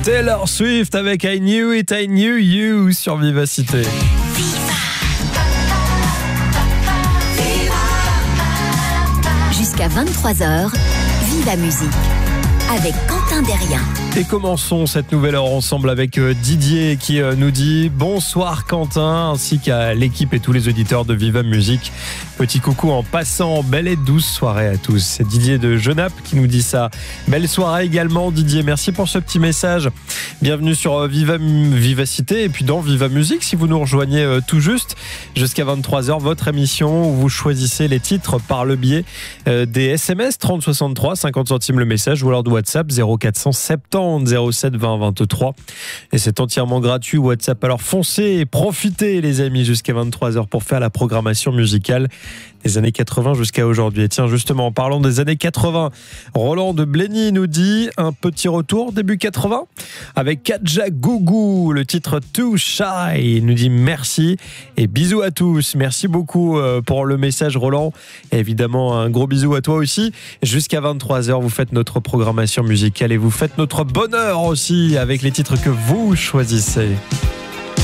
Taylor Swift avec I Knew It, I Knew You sur Vivacité. Jusqu'à 23h, Viva Musique avec Quentin Derrien. Et commençons cette nouvelle heure ensemble avec Didier qui nous dit bonsoir Quentin, ainsi qu'à l'équipe et tous les auditeurs de Viva Musique. Petit coucou en passant, belle et douce soirée à tous. C'est Didier de Genappe qui nous dit ça. Belle soirée également Didier, merci pour ce petit message. Bienvenue sur Vivacité et puis dans Viva Musique si vous nous rejoignez tout juste jusqu'à 23h, votre émission où vous choisissez les titres par le biais des SMS 30 63 50 centimes le message ou alors de WhatsApp 0470 07 20 23 et c'est entièrement gratuit WhatsApp, alors foncez et profitez les amis jusqu'à 23h pour faire la programmation musicale des années 80 jusqu'à aujourd'hui. Et tiens, justement, en parlant des années 80, Roland de Blény nous dit un petit retour début 80 avec Kadja Gougou, le titre Too Shy. Il nous dit merci et bisous à tous. Merci beaucoup pour le message Roland. Et évidemment, un gros bisou à toi aussi. Jusqu'à 23h, vous faites notre programmation musicale et vous faites notre bonheur aussi avec les titres que vous choisissez.